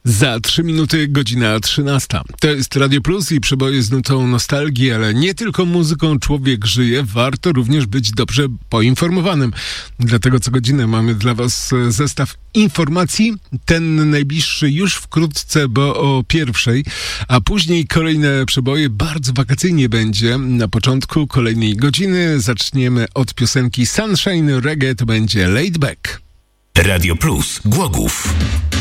Za 3 minuty godzina 13. To jest Radio Plus i przeboje z nutą nostalgii, ale nie tylko muzyką człowiek żyje, warto również być dobrze poinformowanym. Dlatego co godzinę mamy dla Was zestaw informacji. Ten najbliższy już wkrótce, bo o 1:00, a później kolejne przeboje. Bardzo wakacyjnie będzie. Na początku kolejnej godziny zaczniemy od piosenki Sunshine Reggae, to będzie Laid Back. Radio Plus Głogów.